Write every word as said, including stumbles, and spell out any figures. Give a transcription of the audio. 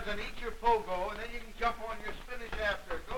and eat your pogo, and then you can jump on your spinach after.